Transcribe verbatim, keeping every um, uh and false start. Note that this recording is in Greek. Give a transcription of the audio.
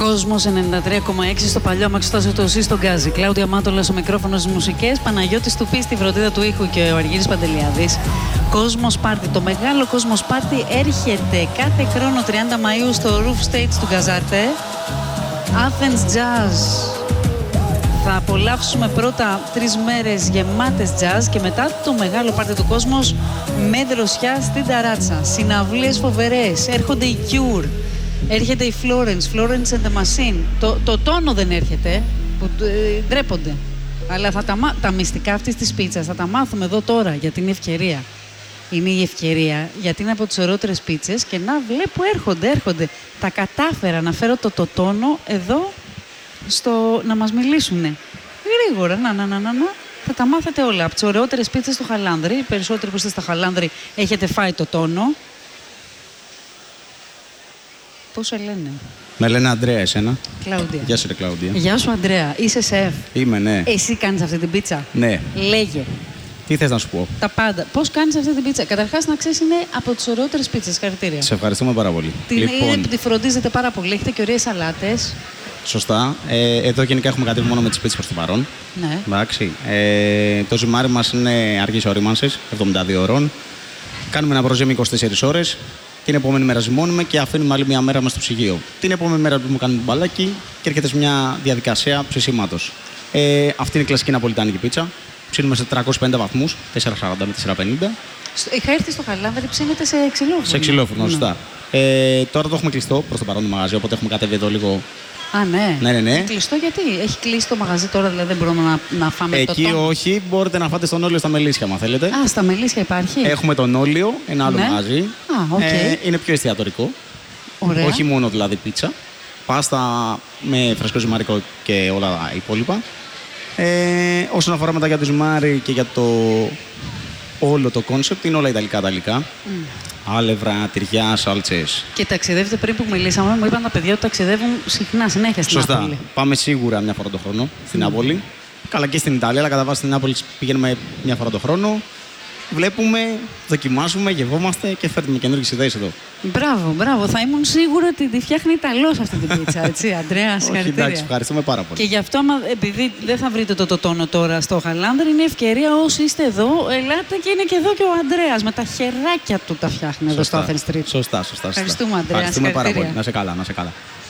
Κόσμος ενενήντα τρία κόμμα έξι στο παλιό αμαξιτάσιο το ΣΥ στον Γκάζι. Κλάουδια Μάτολα στο μικρόφωνο στις μουσικές, Παναγιώτης Τουπής στη φροντίδα του ήχου και ο Αργύρης Παντελιάδης. Κόσμος Πάρτι. Το μεγάλο Κόσμος Πάρτι έρχεται κάθε χρόνο τριάντα Μαΐου στο Roof Stage του Γκαζάτε. Athens Jazz. Θα απολαύσουμε πρώτα τρεις μέρες γεμάτες jazz και μετά το μεγάλο πάρτι του Κόσμος με δροσιά στην ταράτσα. Συναυλίες φοβερές. Έρχονται οι Cure. Έρχεται η Florence, Florence and the Machine. Το, το τόνο δεν έρχεται, που ε, ντρέπονται. Αλλά θα τα, τα μυστικά αυτής της πίτσας θα τα μάθουμε εδώ τώρα, γιατί είναι ευκαιρία. Είναι η ευκαιρία, γιατί είναι από τις ωραιότερες πίτσες και να βλέπω έρχονται, έρχονται. Τα κατάφερα να φέρω το, το τόνο εδώ στο, να μας μιλήσουνε. Γρήγορα, να, να, να, να, να. Θα τα μάθετε όλα. Από τις ωραιότερες πίτσες στο Χαλάνδρι. Οι περισσότεροι που είστε στα Χαλάνδρι έχετε φάει το τόνο. Πώς σε λένε? Με λένε Αντρέα, εσένα. Κλάουδια. Γεια σου, ρε Κλάουδια. Γεια σου, Αντρέα. Είσαι σεφ. Είμαι, ναι. Εσύ κάνεις αυτή την πίτσα? Ναι. Λέγε. Τι θες να σου πω? Τα πάντα. Πώς κάνεις αυτή την πίτσα? Καταρχάς, να ξέρεις, είναι από τις ωραιότερες πίτσες. Χαρητήρια. Σε ευχαριστούμε πάρα πολύ. Την λοιπόν... τη φροντίζετε πάρα πολύ. Έχετε και ωραίες σαλάτες. Σωστά. Ε, εδώ γενικά έχουμε κατέβει μόνο με τις πίτσες προς το παρόν. Ναι. Εντάξει. Ε, το ζυμάρι μας είναι αργής ορίμανσης, εβδομήντα δύο ώρων. Κάνουμε ένα προζύμι είκοσι τέσσερις ώρες. Την επόμενη μέρα ζυμώνουμε και αφήνουμε άλλη μια μέρα μέσα στο ψυγείο. Την επόμενη μέρα που κάνουμε το μπαλάκι και έρχεται σε μια διαδικασία ψησίματος. Ε, αυτή είναι η κλασική ναπολιτάνικη πίτσα. Ψήνουμε σε τριακόσιους πενήντα βαθμούς, τετρακόσια σαράντα με τετρακόσια πενήντα. Είχα έρθει στο Χαλάνδρι, ψήνεται σε ξυλόφουρνο. Σε ξυλόφουρνο, σωστά. Ε, τώρα το έχουμε κλειστό προς το παρόν το μαγαζί, οπότε έχουμε κατέβει εδώ λίγο. Α, ναι. Ναι, ναι, ναι. Έχει κλειστό γιατί? Έχει κλείσει το μαγαζί τώρα, δηλαδή δεν μπορούμε να, να φάμε Εκεί το τόνο? Εκεί όχι, μπορείτε να φάτε στον Όλιο στα Μελίσια, αν θέλετε. Α, στα Μελίσια υπάρχει. Έχουμε τον Όλιο, ένα άλλο ναι. μαγαζί. Α, okay. ε, είναι πιο εστιατορικό. Ωραία. Όχι μόνο δηλαδή πίτσα. Πάστα με φρεσκό ζυμαρικό και όλα τα υπόλοιπα. Ε, όσον αφορά μετά για το ζυμάρι και για το όλο το κόνσεπτ, είναι όλα ιταλικά-ιταλικά. Mm. Άλευρα, τυριά, σάλτσες. Και ταξιδεύετε, πριν που μιλήσαμε, μου είπαν τα παιδιά ότι ταξιδεύουν συχνά, συνέχεια στην Σωστά. Νάπολη. Πάμε σίγουρα μια φορά το χρόνο στην mm. Νάπολη. Καλά και στην Ιταλία, αλλά κατά βάση στην Νάπολη πηγαίνουμε μια φορά το χρόνο. Βλέπουμε, δοκιμάζουμε, γευόμαστε και φέρνουμε καινούργιες ιδέες εδώ. Μπράβο, μπράβο. Θα ήμουν σίγουρη ότι τη φτιάχνει Ιταλός αυτή την πίτσα, έτσι, Αντρέα, συγχαρητήρια. Εντάξει, ευχαριστούμε πάρα πολύ. Και γι' αυτό, επειδή δεν θα βρείτε το, το τόνο τώρα στο Χαλάνδρι, είναι ευκαιρία όσοι είστε εδώ, ελάτε και είναι και εδώ και ο Αντρέας με τα χεράκια του τα φτιάχνει εδώ στο Athens Street. Σωστά, σωστά. σωστά. Ευχαριστούμε, Αντρέα. Ευχαριστούμε πάρα πολύ. Να σε καλά, να σε καλά.